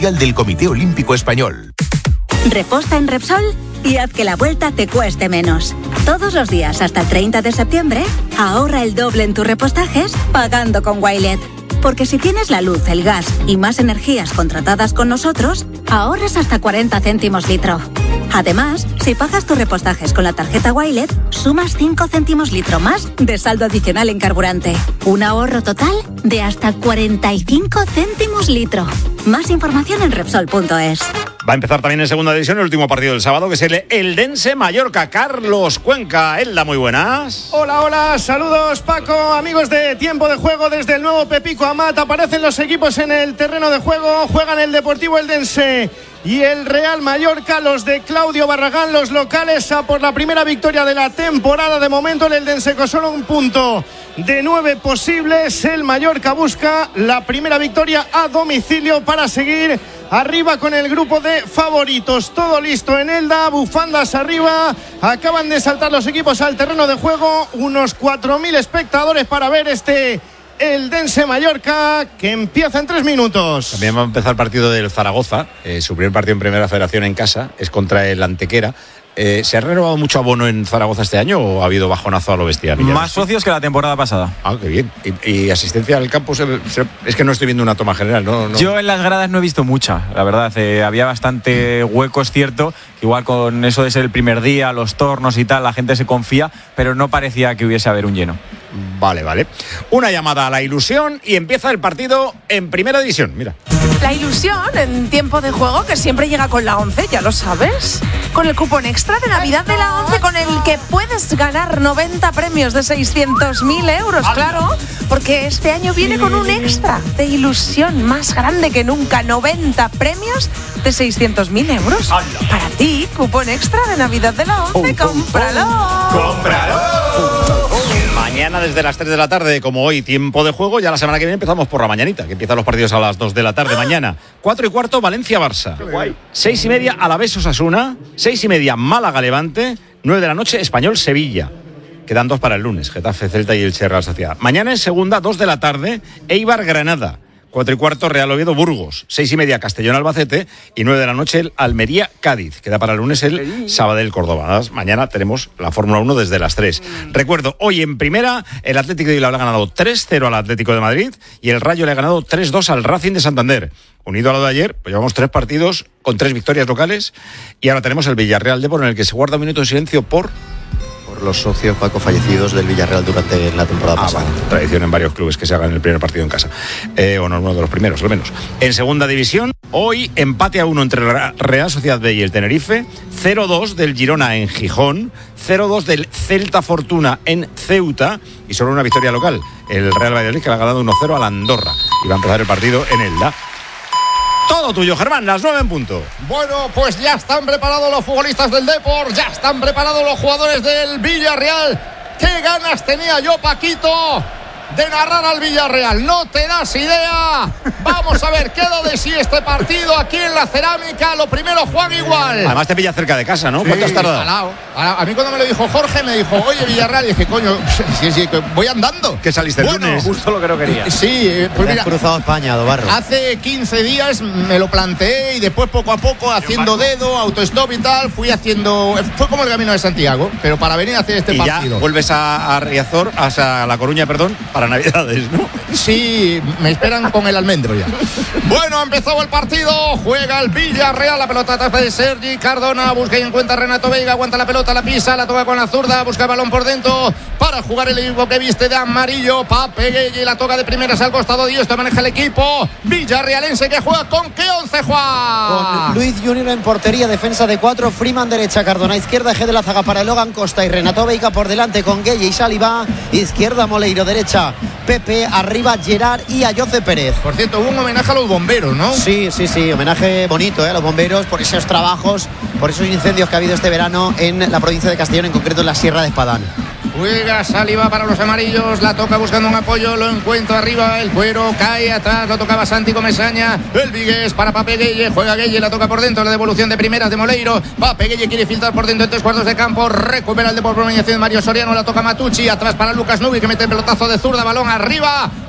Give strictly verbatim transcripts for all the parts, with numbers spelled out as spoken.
oficial del Comité Olímpico Español. Reposta en Repsol y haz que la vuelta te cueste menos. Todos los días hasta el treinta de septiembre, ahorra el doble en tus repostajes pagando con Wilet. Porque si tienes la luz, el gas y más energías contratadas con nosotros, ahorras hasta cuarenta céntimos litro. Además, si pagas tus repostajes con la tarjeta Wilet, sumas cinco céntimos litro más de saldo adicional en carburante. Un ahorro total de hasta cuarenta y cinco céntimos litro. Más información en Repsol punto es. Va a empezar también en segunda división el último partido del sábado, que es el Eldense Mallorca. Carlos Cuenca, Elda, muy buenas. Hola, hola, saludos Paco, amigos de Tiempo de Juego desde el nuevo Pepico Amat. Aparecen los equipos en el terreno de juego, juegan el Deportivo Eldense y el Real Mallorca, los de Claudio Barragán, los locales, a por la primera victoria de la temporada. De momento el Eldense con solo un punto de nueve posibles. El Mallorca busca la primera victoria a domicilio para seguir arriba con el grupo de favoritos. Todo listo en Elda, bufandas arriba. Acaban de saltar los equipos al terreno de juego. Unos cuatro mil espectadores para ver este Eldense Mallorca, que empieza en tres minutos. También va a empezar el partido del Zaragoza, eh, su primer partido en Primera Federación en casa, es contra el Antequera. Eh, ¿Se ha renovado mucho abono en Zaragoza este año o ha habido bajonazo a lo bestia? Más socios que la temporada pasada. Ah, qué bien. ¿Y, y asistencia al campo? Se, se, es que no estoy viendo una toma general, ¿no? no. Yo en las gradas no he visto mucha, la verdad. Eh, había bastante hueco, es cierto. Igual con eso de ser el primer día, los tornos y tal, la gente se confía, pero no parecía que hubiese haber un lleno. Vale, vale. Una llamada a la ilusión y empieza el partido en Primera División. Mira. La ilusión en Tiempo de Juego, que siempre llega con la once, ya lo sabes. Con el cupón extra de Navidad de la once, con el que puedes ganar noventa premios de seiscientos mil euros, claro. Porque este año viene con un extra de ilusión más grande que nunca. noventa premios de seiscientos mil euros. Para ti, cupón extra de Navidad de la once, cómpralo. ¡Cómpralo! Mañana desde las tres de la tarde, como hoy, Tiempo de Juego. Ya la semana que viene empezamos por la mañanita, que empiezan los partidos a las dos de la tarde. Mañana, cuatro y cuarto, Valencia-Barça. seis y media, Alavés-Osasuna. seis y media, Málaga-Levante. nueve de la noche, Español-Sevilla. Quedan dos para el lunes, Getafe-Celta y el Real Sociedad. Mañana en segunda, dos de la tarde, Eibar-Granada. Cuatro y cuarto, Real Oviedo-Burgos. Seis y media, Castellón-Albacete. Y nueve de la noche, el Almería-Cádiz. Queda para el lunes el Sabadell-Córdoba. Mañana tenemos la Fórmula uno desde las tres. Recuerdo, hoy en primera, el Atlético de Bilbao le ha ganado tres cero al Atlético de Madrid y el Rayo le ha ganado tres dos al Racing de Santander. Unido a lo de ayer, pues llevamos tres partidos con tres victorias locales y ahora tenemos el Villarreal Depor, en el que se guarda un minuto de silencio por... los socios, Paco, fallecidos del Villarreal durante la temporada ah, pasada. Vale. Tradición en varios clubes que se hagan el primer partido en casa. Eh, o no, uno de los primeros, al menos. En segunda división, hoy empate a uno entre la Real Sociedad B y el Tenerife, cero dos del Girona en Gijón, cero dos del Celta Fortuna en Ceuta y solo una victoria local, el Real Valladolid, que le ha ganado uno cero al Andorra. Y va a empezar el partido en Elda. Todo tuyo, Germán, las nueve en punto. Bueno, pues ya están preparados los futbolistas del Depor, ya están preparados los jugadores del Villarreal. ¡Qué ganas tenía yo, Paquito, de narrar al Villarreal! No te das idea. Vamos a ver qué da de sí este partido aquí en la Cerámica. Lo primero, Juan Igual. Además te pilla cerca de casa, ¿no? Sí, ¿Cuánto has tardado? Al lado. A, a mí cuando me lo dijo Jorge, me dijo, oye, Villarreal, y dije, coño, sí, sí, que voy andando. ¿Qué saliste el bueno, lunes? Justo lo que no quería. Sí, pues mira, cruzado España, Dobarro. Hace quince días me lo planteé y después poco a poco, haciendo dedo, autostop y tal, fui haciendo... Fue como el Camino de Santiago, pero para venir a hacer este y partido. Ya vuelves a, a Riazor, a La Coruña, perdón, para Navidades, ¿no? Sí, me esperan con el almendro ya. Bueno, ha empezado el partido, juega el Villarreal, la pelota atrás de Sergi Cardona, busca y encuentra Renato Veiga, aguanta la pelota, la pisa, la toca con la zurda, busca el balón por dentro para jugar el equipo que viste de amarillo, Pape Gueye, la toca de primeras al costado y esto maneja el equipo villarrealense que juega con qué once, Juan. Con Luis Junior en portería, defensa de cuatro, Freeman derecha, Cardona izquierda, eje de la zaga para Logan Costa y Renato Veiga por delante con Gueye y Saliba, izquierda Moleiro, derecha Pepe, arriba Gerard y Ayoce Pérez. Por cierto, hubo un homenaje a los bomberos, ¿no? Sí, sí, sí, homenaje bonito, ¿eh? A los bomberos por esos trabajos, por esos incendios que ha habido este verano en la provincia de Castellón, en concreto en la Sierra de Espadán. Juega Saliba para los amarillos, la toca buscando un apoyo, lo encuentra arriba, el cuero cae atrás, lo tocaba Santi Comesaña, el Vigués para Pape Gueye, juega Gueye, la toca por dentro, la devolución de primeras de Moleiro, Pape Gueye quiere filtrar por dentro en tres cuartos de campo, recupera el de por provincia de Mario Soriano, la toca Matucci, atrás para Lucas Nubi que mete el pelotazo de zurda, balón arriba,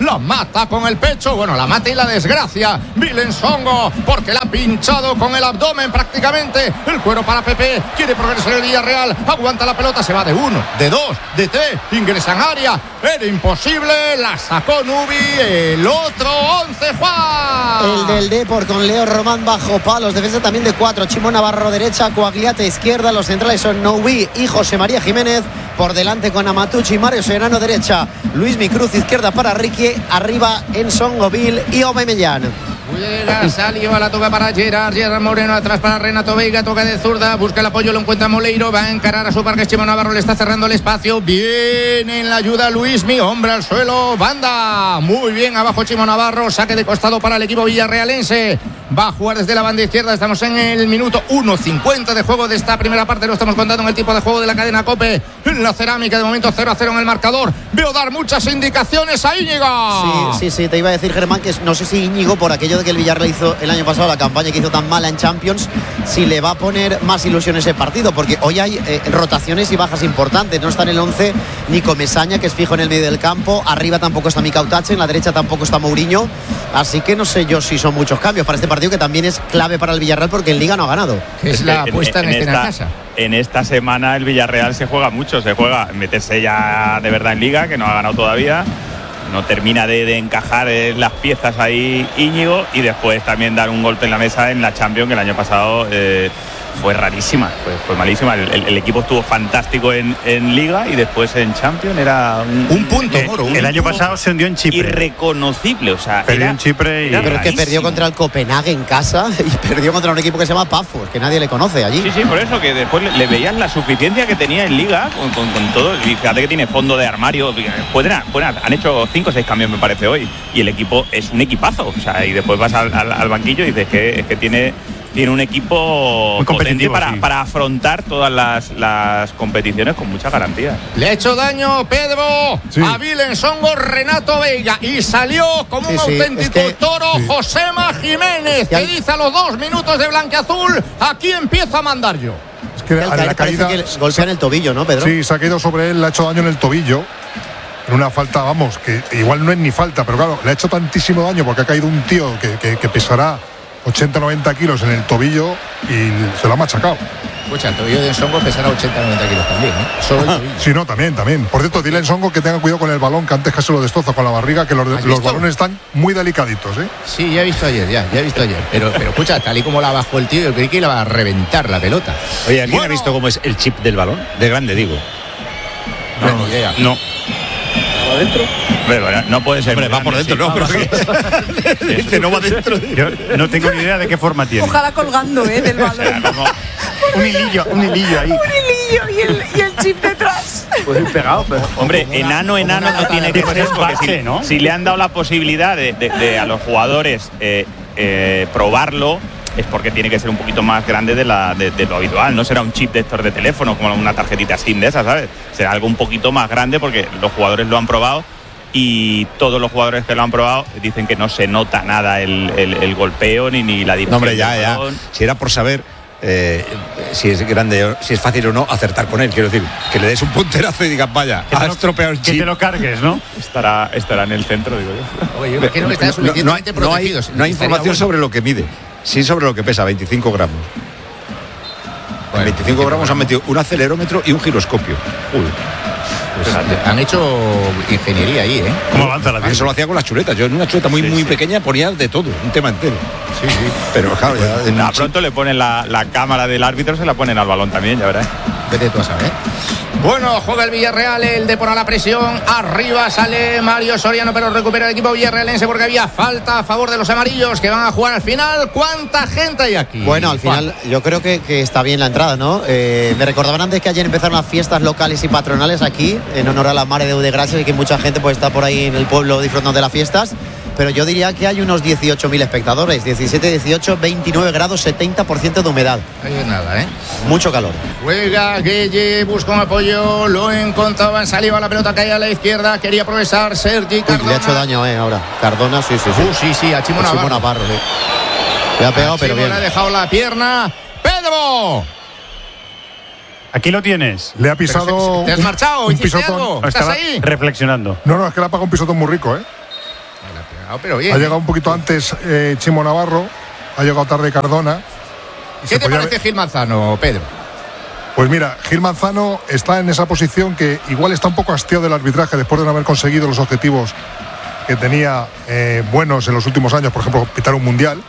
la mata con el pecho, bueno, la mata y la desgracia. Vilen Songo, porque la ha pinchado con el abdomen prácticamente. El cuero para Pepe, quiere progresar el Villarreal, aguanta la pelota, se va de uno, de dos, de tres, ingresa en área, era imposible, la sacó Nubi, el otro once, Juan. El del Depor con Leo Román bajo palos, defensa también de cuatro, Chimo Navarro derecha, Coagliate izquierda, los centrales son Noubi y José María Jiménez, por delante con Amatucci y Mario Serrano derecha, Luismi Cruz izquierda para Ricky, arriba en Songoville y Aubameyang. Llega, salió a la toca para Gerard, Gerard Moreno atrás para Renato Veiga, toca de zurda, busca el apoyo, lo encuentra Moleiro, va a encarar a su parque, Chimo Navarro le está cerrando el espacio, viene en la ayuda Luismi, hombre al suelo, banda, muy bien abajo Chimo Navarro, saque de costado para el equipo villarrealense, va a jugar desde la banda izquierda, estamos en el minuto uno cincuenta de juego de esta primera parte, lo estamos contando en el tipo de juego de la cadena COPE, en la cerámica de momento cero a cero en el marcador, veo dar muchas indicaciones a Íñigo. Sí, sí, sí, te iba a decir Germán que no sé si Íñigo por aquello de que el Villarreal hizo el año pasado la campaña que hizo tan mala en Champions, si le va a poner más ilusión ese partido, porque hoy hay eh, rotaciones y bajas importantes, no está en el once Nico Mesaña, que es fijo en el medio del campo, arriba tampoco está Mikau Tache, en la derecha tampoco está Mourinho, así que no sé yo si son muchos cambios para este partido que también es clave para el Villarreal porque en Liga no ha ganado. Que es la apuesta en, en, en esta casa. En esta semana el Villarreal se juega mucho, se juega meterse ya de verdad en Liga, que no ha ganado todavía. No termina de, de encajar las piezas ahí Íñigo, y después también dar un golpe en la mesa en la Champions, que el año pasado eh, fue rarísima, fue, fue malísima. El, el, el equipo estuvo fantástico en, en Liga y después en Champions era un, un punto, eh, Moro, un el año pasado se hundió en Chipre. Irreconocible, o sea, perdió era, en Chipre y pero es que perdió contra el Copenhague en casa y perdió contra un equipo que se llama Pafos, que nadie le conoce allí. Sí, sí, por eso que después le, le veían la suficiencia que tenía en Liga con, con, con todo. Y fíjate que tiene fondo de armario. Pueden, pueden, han hecho cinco o seis cambios, me parece, hoy. Y el equipo es un equipazo. O sea, y después vas al, al, al banquillo y dices que es que tiene. Tiene un equipo muy competitivo para, sí. para afrontar todas las, las competiciones con mucha garantía. Le ha hecho daño Pedro sí. a Vilen Songo, Renato Veiga, y salió como sí, un sí. auténtico es que, sí. toro Josema Jiménez, que dice a los dos minutos de blanqueazul, aquí empiezo a mandar yo. Es que a la caída que golpea en el tobillo, ¿no, Pedro? Sí, se ha caído sobre él, le ha hecho daño en el tobillo. En una falta, vamos, que igual no es ni falta, pero claro, le ha hecho tantísimo daño porque ha caído un tío que, que, que pesará ochenta a noventa kilos en el tobillo y se lo ha machacado. Escucha, el tobillo de Songo pesará ochenta a noventa kilos también, ¿eh? Solo el tobillo. Sí, no, también, también. Por cierto, dile a Songo que tenga cuidado con el balón, que antes casi lo destroza con la barriga, que los, los balones están muy delicaditos, ¿eh? Sí, ya he visto ayer, ya, ya he visto ayer. Pero, pero escucha, tal y como la bajó el tío, yo creí que le va a reventar la pelota. Oye, ¿alguien bueno. ha visto cómo es el chip del balón? De grande, digo. No, no, ni idea. No. ¿Adentro? Pero no puede ser. Hombre, va por dentro, sí. no, pero sí. Dice, no va dentro. Yo no tengo ni idea de qué forma tiene. Ojalá colgando, ¿eh? Del balón. O sea, como... un hilillo, un hilillo ahí. Un hilillo y el, y el chip detrás. Pues ir pegado, pero. Hombre, enano, enano no tiene que ser, porque si, ¿no? si le han dado la posibilidad de, de, de a los jugadores eh, eh, probarlo, es porque tiene que ser un poquito más grande de, la, de, de lo habitual. No será un chip de estos de teléfono, como una tarjetita SIM de esas, ¿sabes? Será algo un poquito más grande porque los jugadores lo han probado y todos los jugadores que lo han probado dicen que no se nota nada el, el, el golpeo ni, ni la dirección. No, hombre, ya, ya. Si era por saber eh, si es grande, si es fácil o no acertar con él, quiero decir, que le des un punterazo y digas, vaya, has estropeado el chip. Que te lo cargues, ¿no? Estará, estará en el centro, digo yo. Oye, yo imagino que está suficientemente no, no, hay, no hay, no hay información bueno. sobre lo que mide. Sí, sobre lo que pesa, veinticinco gramos. Bueno, en veinticinco gramos han metido un acelerómetro y un giroscopio. Uy. Pues han hecho ingeniería ahí, ¿eh? ¿Cómo avanza la vida? Eso lo hacía con las chuletas. Yo en una chuleta muy, sí, muy sí. pequeña ponía de todo, un tema entero. Sí, sí. Pero claro, ya... Nada, pronto le ponen la, la cámara del árbitro, se la ponen al balón también, ya verás. Vete tú a saber, ¿eh? Bueno, juega el Villarreal, el Depor a la presión, arriba sale Mario Soriano, pero recupera el equipo villarrealense porque había falta a favor de los amarillos que van a jugar al final. ¿Cuánta gente hay aquí? Bueno, al final yo creo que, que está bien la entrada, ¿no? Eh, me recordaban antes que ayer empezaron las fiestas locales y patronales aquí, en honor a la Mare de Gracias, y que mucha gente pues está por ahí en el pueblo disfrutando de las fiestas. Pero yo diría que hay unos dieciocho mil espectadores, diecisiete, dieciocho, veintinueve grados, setenta por ciento de humedad. Ahí es nada, ¿eh? Mucho calor. Juega Gueye, busca un apoyo, lo encontraba, salió a la pelota, caía a la izquierda, quería progresar Sergi Cardona. Uy, le ha hecho daño, ¿eh? Ahora. Cardona, sí, sí, sí. Uh, sí, sí, a Chimo Navarro. Chimo Navarro, sí. Le ha pegado, pero bien. Le ha dejado la pierna. ¡Pedro! Aquí lo tienes. Le ha pisado. ¿Te has marchado? Un ¿Hiciste pisotón. algo? ¿Estás ahí? Reflexionando. No, no, es que le ha pagado un pisotón muy rico, ¿eh? llegado, pero bien. Ha llegado un poquito antes eh, Chimo Navarro, ha llegado tarde Cardona. ¿Qué te parece Gil Manzano, Pedro? Pues mira, Gil Manzano está en esa posición que igual está un poco hastiado del arbitraje después de no haber conseguido los objetivos que tenía eh, buenos en los últimos años, por ejemplo, pitar un mundial.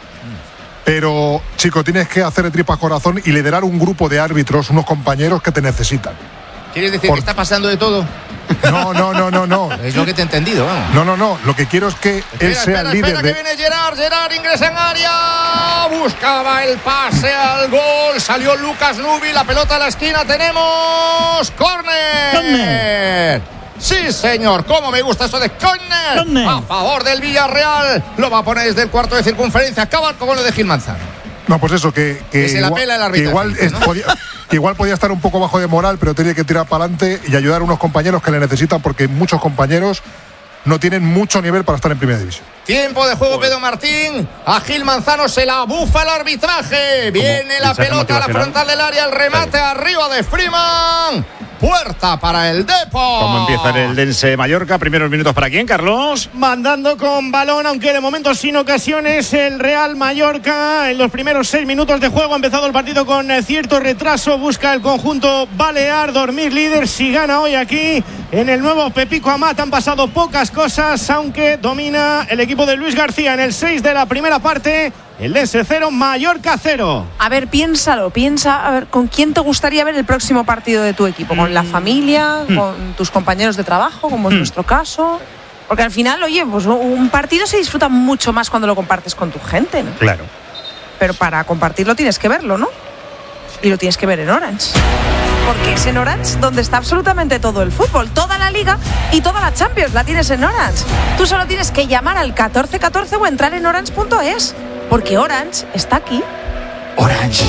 Pero, chico, tienes que hacer de tripas corazón y liderar un grupo de árbitros, unos compañeros que te necesitan. ¿Quieres decir por... que está pasando de todo? No, no, no, no, no. Es lo que te he entendido, vamos. No, no, no. Lo que quiero es que espera, él sea espera, el líder. Espera, de... que viene Gerard. Gerard ingresa en área. Buscaba el pase al gol. Salió Lucas Nubi. La pelota a la esquina. Tenemos córner. ¡Córner! Sí, señor. Cómo me gusta eso de córner. ¡Córner! A favor del Villarreal. Lo va a poner desde el cuarto de circunferencia. Acaba con lo de Gil Manzano. No, pues eso, que, que, que se la igual, pela el que arbitraje, igual, es, ¿no? podía, que igual podía estar un poco bajo de moral, pero tenía que tirar para adelante y ayudar a unos compañeros que le necesitan, porque muchos compañeros no tienen mucho nivel para estar en primera división. Tiempo de juego, Pedro Martín. A Gil Manzano se la bufa el arbitraje. Viene la pelota a la frontal del área. El remate arriba de Freeman. Puerta para el Depor. ¿Cómo empieza el Eldense Mallorca? Primeros minutos para quién, Carlos. Mandando con balón, aunque de momento sin ocasiones, el Real Mallorca. En los primeros seis minutos de juego ha empezado el partido con cierto retraso. Busca el conjunto balear dormir líder. Si gana hoy aquí en el nuevo Pepico Amat, han pasado pocas cosas, aunque domina el equipo de Luis García en el seis de la primera parte. El Eldense cero, Mallorca cero. A ver, piénsalo, piensa, a ver, ¿con quién te gustaría ver el próximo partido de tu equipo? ¿Con la familia? Mm. ¿Con tus compañeros de trabajo? Como es mm. nuestro caso. Porque al final, oye, pues un partido se disfruta mucho más cuando lo compartes con tu gente, ¿no? Claro. Pero para compartirlo tienes que verlo, ¿no? Y lo tienes que ver en Orange. Porque es en Orange donde está absolutamente todo el fútbol, toda la Liga y toda la Champions la tienes en Orange. Tú solo tienes que llamar al catorce catorce o entrar en orange punto es, porque Orange está aquí. Orange.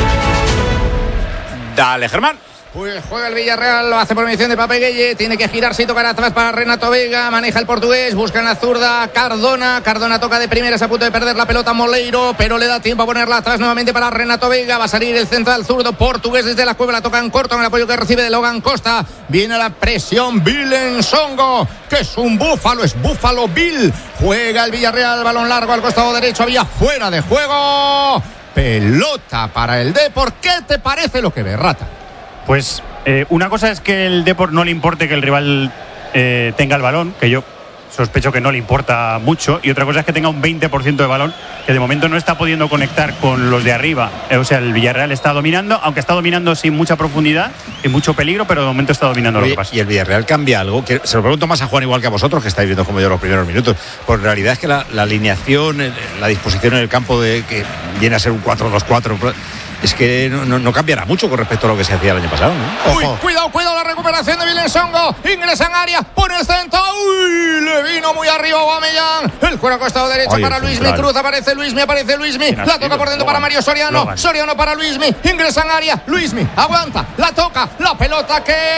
Dale, Germán. Pues juega el Villarreal, lo hace por mediación de Pape Gueye, tiene que girarse y tocar atrás para Renato Veiga, maneja el portugués, busca en la zurda Cardona, Cardona toca de primeras, a punto de perder la pelota Moleiro, pero le da tiempo a ponerla atrás nuevamente para Renato Veiga, va a salir el central zurdo portugués desde la cueva, la toca en corto, en el apoyo que recibe de Logan Costa, viene la presión Bill Songo, que es un búfalo, es Búfalo Bill, juega el Villarreal, balón largo al costado derecho, había fuera de juego, pelota para el Depor. ¿Qué te parece lo que ve, Rata? Pues eh, una cosa es que el Depor no le importe que el rival eh, tenga el balón, que yo sospecho que no le importa mucho, y otra cosa es que tenga un veinte por ciento de balón, que de momento no está pudiendo conectar con los de arriba. Eh, o sea, el Villarreal está dominando, aunque está dominando sin mucha profundidad y mucho peligro, pero de momento está dominando. Oye, lo que pasa. Y el Villarreal cambia algo, que se lo pregunto más a Juan igual que a vosotros, que estáis viendo como yo los primeros minutos, por en realidad es que la, la alineación, la disposición en el campo de que viene a ser un cuatro dos cuatro, es que no, no, no cambiará mucho con respecto a lo que se hacía el año pasado, ¿no? Uy, cuidado, cuidado la recuperación de Vilensongo. Ingresa en área, pone el centro. Uy, le vino muy arriba Aubameyang. El cuero costado derecho. Ay, para Luismi. Cruz, aparece Luismi, aparece Luismi. La toca por dentro para Mario Soriano. Logan. Soriano para Luismi. Ingresa en área. Luismi aguanta, la toca. La pelota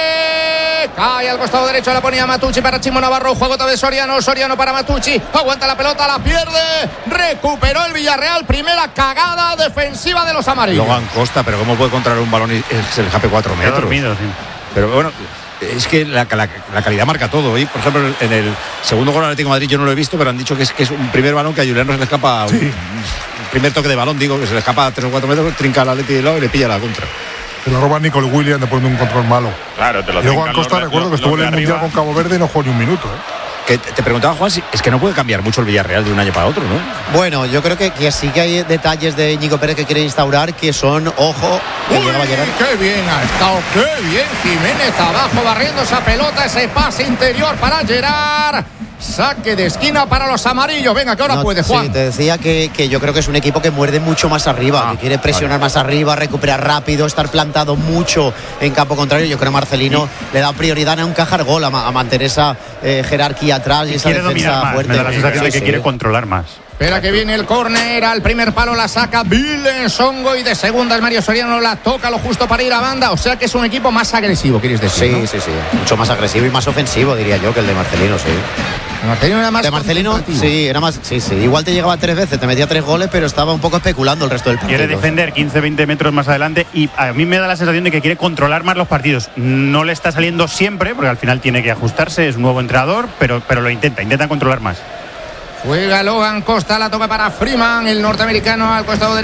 que cae al costado derecho. La ponía Matucci para Chimo Navarro. Juego otra vez Soriano. Soriano para Matucci. Aguanta la pelota, la pierde. Recuperó el Villarreal. Primera cagada defensiva de los amarillos. Logan Costa, pero ¿cómo puede controlar un balón y es el J P cuatro metros? Dormido, sí. Pero bueno, es que la, la, la calidad marca todo. Y por ejemplo, en el segundo gol del Atlético de Madrid yo no lo he visto, pero han dicho que es, que es un primer balón que a Julián no se le escapa. Sí. Un, un primer toque de balón, digo, que se le escapa a tres o cuatro metros, trinca al Atlético de lado y le pilla la contra. Se lo roba Nicole Williams después de un control malo. Claro, te lo y luego Costa, recuerdo que estuvo en el Mundial con Cabo Verde y no jugó ni un minuto, ¿eh? Que te preguntaba, Juan, si es que no puede cambiar mucho el Villarreal de un año para otro, ¿no? Bueno, yo creo que, que sí que hay detalles de Íñigo Pérez que quiere instaurar que son, ojo, que Uy, qué bien ha estado, qué bien Jiménez abajo barriendo esa pelota, ese pase interior para Gerard. Saque de esquina para los amarillos. Venga, que ahora no, puede, Juan. Sí, te decía que, que yo creo que es un equipo que muerde mucho más arriba, ah, que quiere presionar vale. más arriba, recuperar rápido, estar plantado mucho en campo contrario. Yo creo que Marcelino sí. le da prioridad a encajar gol, a, a mantener esa eh, jerarquía atrás y, y esa defensa más. fuerte. Me da la sensación sí, de que sí. quiere controlar más. Espera que viene el córner, al primer palo la saca Vilensongo y de segundas Mario Soriano la toca lo justo para ir a banda, o sea que es un equipo más agresivo, ¿quieres decir? Sí, ¿no? sí, sí, mucho más agresivo y más ofensivo, diría yo, que el de Marcelino, sí. De Marcelino era más de Marcelino, sí, era más, sí, sí, igual te llegaba tres veces, te metía tres goles, pero estaba un poco especulando el resto del partido. Quiere defender quince veinte metros más adelante y a mí me da la sensación de que quiere controlar más los partidos. No le está saliendo siempre, porque al final tiene que ajustarse, es un nuevo entrenador, pero, pero lo intenta, intenta controlar más. Juega Logan Costa, la toca para Freeman, el norteamericano al costado derecho.